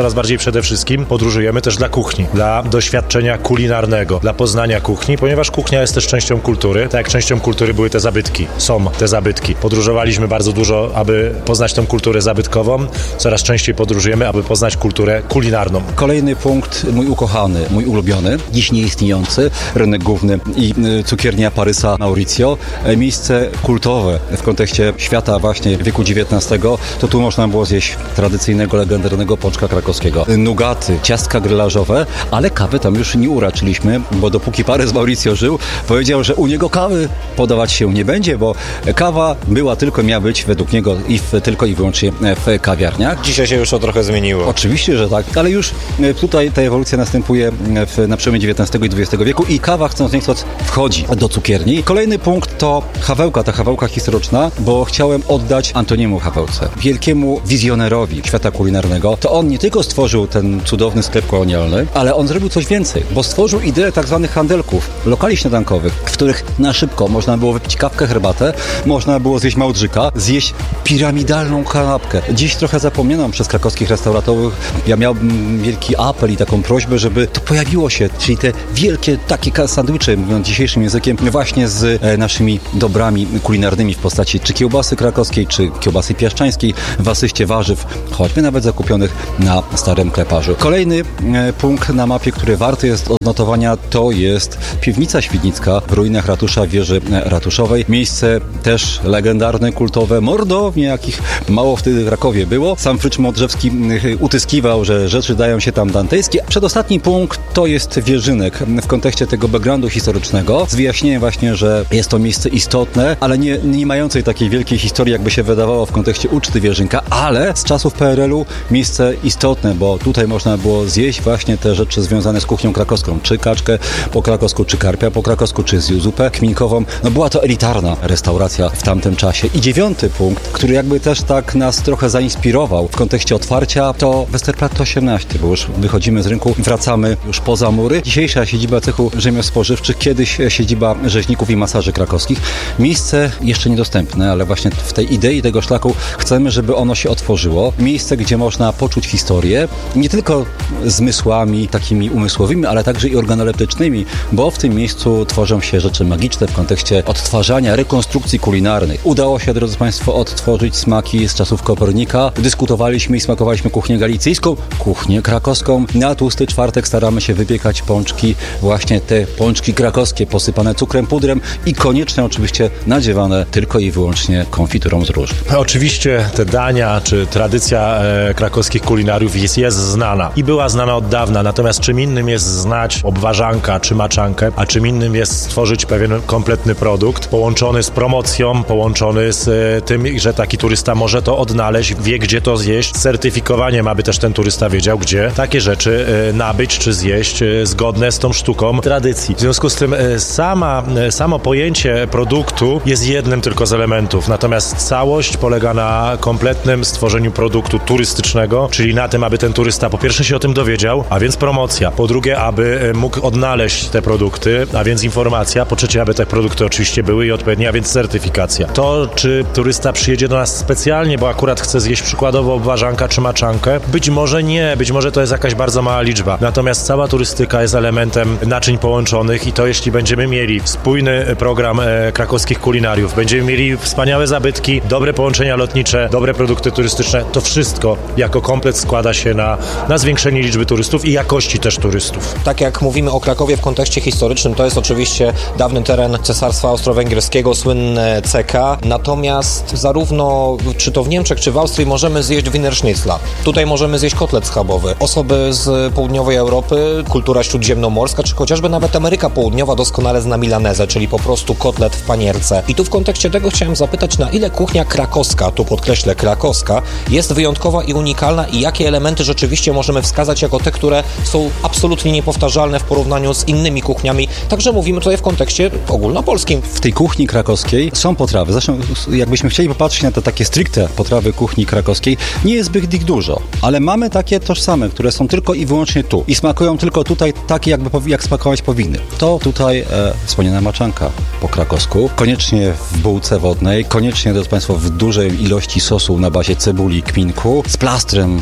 coraz bardziej przede wszystkim podróżujemy też dla kuchni, dla doświadczenia kulinarnego, dla poznania kuchni, ponieważ kuchnia jest też częścią kultury. Tak jak częścią kultury były te zabytki, są te zabytki. Podróżowaliśmy bardzo dużo, aby poznać tą kulturę zabytkową. Coraz częściej podróżujemy, aby poznać kulturę kulinarną. Kolejny punkt, mój ukochany, mój ulubiony, dziś nieistniejący, rynek główny i cukiernia Parysa Mauricio. Miejsce kultowe w kontekście świata właśnie wieku dziewiętnastego, to tu można było zjeść tradycyjnego, legendarnego pączka krakowskiego. Nugaty, ciastka grylażowe, ale kawy tam już nie uraczyliśmy, bo dopóki Parys Mauricio żył, powiedział, że u niego kawy podawać się nie będzie, bo kawa była tylko, miała być według niego i w, tylko i wyłącznie w kawiarniach. Dzisiaj się już to trochę zmieniło. Oczywiście, że tak, ale już tutaj ta ewolucja następuje w, na przełomie dziewiętnastego i dwudziestego wieku i kawa, chcąc nie chcąc, wchodzi do cukierni. Kolejny punkt to Hawełka, ta Hawełka historyczna, bo chciałem oddać Antoniemu Hawełce, wielkiemu wizjonerowi świata kulinarnego. To on nie tylko stworzył ten cudowny sklep kolonialny, ale on zrobił coś więcej, bo stworzył ideę tak zwanych handelków, lokali śniadankowych, w których na szybko można było wypić kawkę, herbatę, można było zjeść małdrzyka, zjeść piramidalną kanapkę. Dziś trochę zapomniano przez krakowskich restauratorów. Ja miałbym wielki apel i taką prośbę, żeby to pojawiło się, czyli te wielkie takie sandwicze, mówiąc dzisiejszym językiem, właśnie z e, naszymi dobrami kulinarnymi w postaci czy kiełbasy krakowskiej, czy kiełbasy piaszczańskiej, w asyście warzyw, choćby nawet zakupionych na starym kleparzu. Kolejny e, punkt na mapie, który warty jest odnotowania, to jest piwnica świdnicka w ruinach ratusza w wieży ratuszowej. Miejsce też legendarne, kultowe, mordownie, jakich mało wtedy w Krakowie było. Sam Frycz Modrzewski utyskiwał, że rzeczy dają się tam dantejskie. Przedostatni punkt to jest Wierzynek w kontekście tego backgroundu historycznego, z wyjaśnieniem właśnie, że jest to miejsce istotne, ale nie, nie mającej takiej wielkiej historii, jakby się wydawało w kontekście uczty Wierzynka, ale z czasów P R L-u miejsce istotne, bo tutaj można było zjeść właśnie te rzeczy związane z kuchnią krakowską, czy kaczkę po krakowsku, czy karpia po krakowsku, czy zupę kminkową. No była to elitarna restauracja w tamtym czasie. I dziewiąty punkt, który jakby też tak nas trochę zainspirował w kontekście otwarcia, to Westerplatte osiemnaście, bo już wychodzimy z rynku, wracamy już poza mury. Dzisiejsza siedziba cechu rzemiosł spożywczych, kiedyś siedziba rzeźników i masaży krakowskich. Miejsce jeszcze niedostępne, ale właśnie w tej idei tego szlaku chcemy, żeby ono się otworzyło. Miejsce, gdzie można poczuć historię, nie tylko zmysłami takimi umysłowymi, ale także i organoleptycznymi, bo w tym miejscu tworzą się rzeczy magiczne w kontekście odtwarzania, rekonstrukcji kulinarnej. Udało się, drodzy Państwo, odtworzyć smaki z czasów Kopernika. Dyskutowaliśmy i smakowaliśmy kuchnię galicyjską, kuchnię krakowską. Na tłusty czwartek staramy się wypiekać pączki, właśnie te pączki krakowskie, posypane cukrem, pudrem i koniecznie oczywiście nadziewane tylko i wyłącznie konfiturą z róż. Oczywiście te dania, czy tradycja e, krakowskich kulinariów jest, jest znana i była znana od dawna, natomiast czym innym jest znać obwarzanka czy maczankę, a czym innym jest stworzyć pewien kompletny produkt, połączony z promocją, połączony z e, tym, że taki turysta może to odnaleźć, wie gdzie to zjeść, z certyfikowaniem, aby też ten turysta wiedział, gdzie takie rzeczy e, nabyć czy zjeść e, zgodne z tą sztuką tradycji. W związku z tym e, sama, e, samo pojęcie produktu jest jednym tylko z elementów, natomiast całość polega na kompletnym stworzeniu produktu turystycznego, czyli na tym, aby ten turysta po pierwsze się o tym dowiedział, a więc promocja, po drugie, aby mógł odnaleźć te produkty, a więc informacja, po trzecie, aby te produkty oczywiście były i odpowiednie, a więc certyfikacja. To, czy turysta przyjedzie do nas specjalnie, bo akurat chce zjeść przykładowo obwarzanka czy maczankę, być może nie, być może to jest jakaś bardzo mała liczba, natomiast cała turystyka jest elementem naczyń połączonych i to jeśli będziemy mieli spójny program e, krakowskich kulinariów, będziemy mieli wspaniałe zabytki, dobre połączenia lotnicze, dobre produkty turystyczne, to wszystko jako komplet składa się na, na zwiększenie liczby turystów i jakości też turystów. Tak jak mówimy o Krakowie w kontekście historycznym, to jest oczywiście dawny teren Cesarstwa Austro-Węgierskiego, słynne C K, natomiast zarówno czy to w Niemczech, czy w Austrii możemy zjeść Wiener Schnitzla. Tutaj możemy zjeść kotlet schabowy. Osoby z południowej Europy, kultura śródziemnomorska, czy chociażby nawet Ameryka Południowa doskonale zna milanezę, czyli po prostu kotlet w panierce. I tu w kontekście tego chciałem zapytać, na ile kuchnia krakowska, tu podkreślę krakowska, jest wyjątkowa i unikalna i jakie elementy rzeczywiście możemy wskazać jako te, które są absolutnie niepowtarzalne w porównaniu z innymi kuchniami. Także mówimy tutaj w kontekście ogólnopolskim. W tej kuchni krakowskiej są potrawy. Zresztą jakbyśmy chcieli popatrzeć na te takie stricte potrawy kuchni krakowskiej, nie jest zbyt ich dużo, ale mamy takie tożsame, które są tylko i wyłącznie tu i smakują tylko tutaj takie, jakby jak smakować powinny. To tutaj e, wspomniana maczanka po krakowsku, koniecznie w bułce wodnej, koniecznie, drodzy Państwo, w dużej ilości sosu na bazie cebuli, kminku, z plastrem konkretnym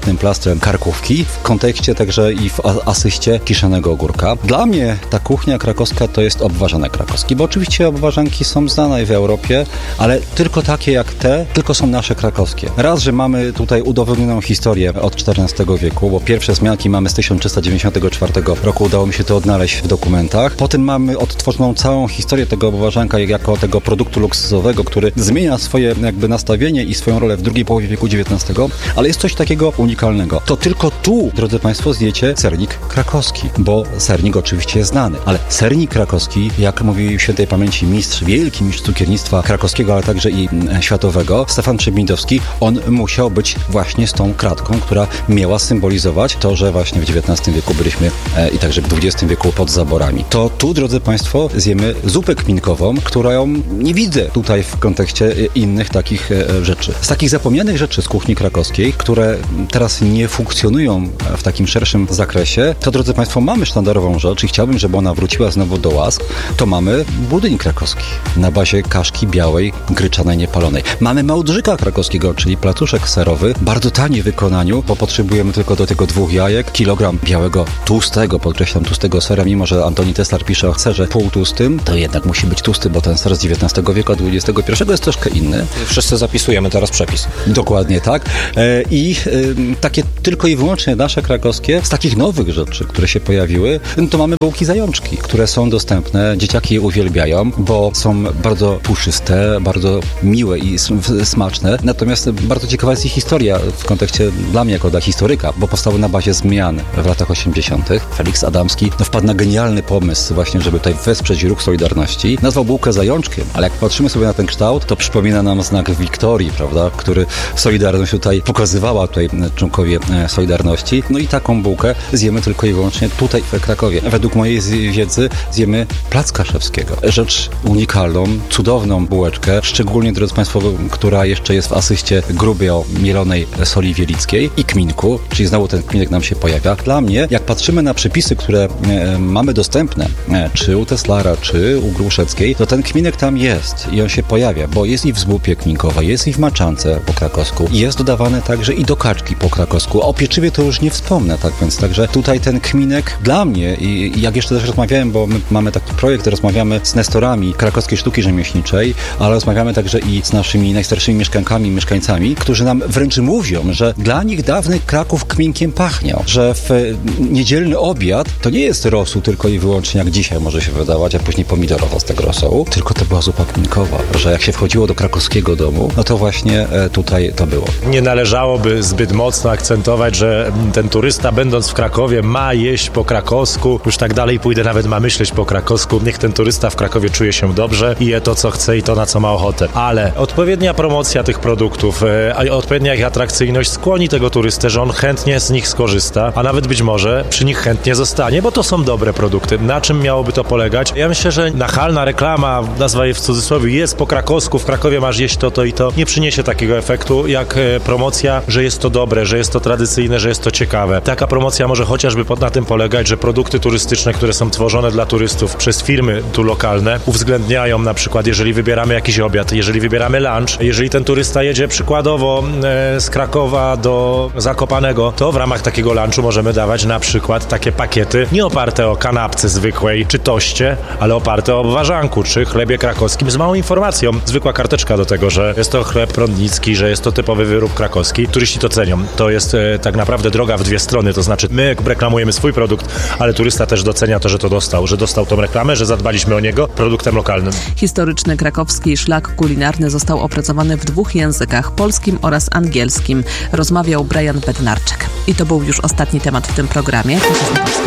pięknym plastrem karkówki, w kontekście także i w asyście kiszonego ogórka. Dla mnie ta kuchnia krakowska to jest obwarzane krakowski, bo oczywiście obwarzanki są znane w Europie, ale tylko takie jak te, tylko są nasze krakowskie. Raz, że mamy tutaj udowodnioną historię od czternastego wieku, bo pierwsze wzmianki mamy z tysiąc trzysta dziewięćdziesiątego czwartego roku, udało mi się to odnaleźć w dokumentach. Potem mamy odtworzoną całą historię tego obwarzanka jako tego produktu luksusowego, który zmienia swoje jakby nastawienie i swoją rolę w drugiej połowie wieku dziewiętnastego, ale jest coś takiego unikalnego. To tylko tu, drodzy Państwo, zjecie sernik krakowski, bo sernik oczywiście jest znany, ale sernik krakowski, jak mówi świętej pamięci mistrz, wielki mistrz cukiernictwa krakowskiego, ale także i światowego, Stefan Przybindowski, on musiał być właśnie z tą kratką, która miała symbolizować to, że właśnie w dziewiętnastym wieku byliśmy e, i także w dwudziestym wieku pod zaborami. To tu, drodzy Państwo, zjemy zupę kminkową, którą nie widzę tutaj w kontekście innych takich e, rzeczy. Z takich zapomnianych rzeczy z kuchni krakowskiej, które teraz nie funkcjonują w takim szerszym zakresie, to, drodzy Państwo, mamy sztandarową rzecz i chciałbym, żeby ona wróciła znowu do łask, to mamy budyń krakowski na bazie kaszki białej, gryczanej, niepalonej. Mamy małdrzyka krakowskiego, czyli placuszek serowy, bardzo tani w wykonaniu, bo potrzebujemy tylko do tego dwóch jajek, kilogram białego, tłustego, podkreślam, tłustego sera, mimo że Antoni Teslar pisze o serze półtłustym, to jednak musi być tłusty, bo ten ser z dziewiętnastego wieku, a dwudziestego pierwszego jest troszkę inny. Wszyscy zapisujemy teraz przepis. Dokładnie tak. E, I e, takie tylko i wyłącznie nasze krakowskie, z takich nowych rzeczy, które się pojawiły, to mamy bułki zajączki, które są dostępne, dzieciaki je uwielbiają, bo są bardzo puszyste, bardzo miłe i smaczne. Natomiast bardzo ciekawa jest ich historia w kontekście dla mnie jako dla historyka, bo powstały na bazie zmian w latach osiemdziesiątych. Felix Adamski no, wpadł na genialny pomysł właśnie, żeby tutaj wesprzeć ruch Solidarności. Nazwał bułkę zajączkiem, ale jak patrzymy sobie na ten kształt, to przypomina nam znak Wiktorii, prawda, który Solidarność tutaj pokazywała, tutaj członkowie Solidarności. No i taką bułkę zjemy tylko i wyłącznie tutaj w Krakowie. Według mojej wiedzy zjemy plac kaszewskiego. Rzecz unikalną, cudowną bułeczkę, szczególnie, drodzy Państwo, która jeszcze jest w asyście grubio mielonej soli wielickiej i kminku, czyli znowu ten kminek nam się pojawia. Dla mnie, jak patrzymy na przepisy, które e, mamy dostępne, e, czy u Teslara, czy u Gruszeckiej, to ten kminek tam jest i on się pojawia, bo jest i w zbupie kminkowej, jest i w maczance po krakowsku, jest dodawany także i do kaczki po krakowsku. O pieczywie to już nie wspomnę, tak więc także tutaj ten kminek dla mnie i, i jak jeszcze też rozmawiałem, bo my mamy taki projekt, rozmawiamy z nestorami krakowskiej sztuki rzemieślniczej, ale rozmawiamy także i z naszymi najstarszymi mieszkankami, mieszkańcami, którzy nam wręcz mówią, że dla nich dawny Kraków kminkiem pachniał, że w niedzielny obiad to nie jest rosół tylko i wyłącznie jak dzisiaj może się wydawać, a później pomidorowo z tego rosołu, tylko to była zupa kminkowa, że jak się wchodziło do krakowskiego domu, no to właśnie tutaj to było. Nie należałoby zbyt mocno akcentować, że ten turysta będąc w Krakowie ma jeść po krakowsku, już tak dalej pójdę, nawet ma myśleć po krakowsku. Niech ten turysta w Krakowie czuje się dobrze i je to, co chce i to, na co ma ochotę. Ale odpowiednia promocja tych produktów, a odpowiednia ich atrakcyjność skłoni tego turystę, że on chętnie z nich skorzysta, a nawet być może przy nich chętnie zostanie, bo to są dobre produkty. Na czym miałoby to polegać? Ja myślę, że nachalna reklama, nazwa je w cudzysłowie, jest po krakowsku, w Krakowie masz jeść to, to i to, nie przyniesie takiego efektu, jak promocja, że jest to dobre, że jest to tradycyjne, że jest to ciekawe. Taka promocja może chociażby na tym polegać, że produkty turystyczne, które są tworzone dla turystów przez firmy tu lokalne, uwzględniają na przykład, jeżeli wybieramy jakiś obiad, jeżeli wybieramy lunch, jeżeli ten turysta jedzie przykładowo e, z Krakowa do Zakopanego, to w ramach takiego lunchu możemy dawać na przykład takie pakiety nie oparte o kanapce zwykłej czy toście, ale oparte o obwarzanku czy chlebie krakowskim z małą informacją. Zwykła karteczka do tego, że jest to chleb prądnicki, że jest to typowy wyrób krakowski. Turyści to cenią. To jest e, tak naprawdę droga w dwie strony, to znaczy my reklamujemy swój produkt, ale turysta też docenia to, że to dostał, że dostał tą reklamę, że zadbaliśmy o niego produktem lokalnym. Historyczny krakowski szlak kulinarny został opracowany w dwóch językach, polskim oraz angielskim. Rozmawiał Brian Bednarczyk. I to był już ostatni temat w tym programie.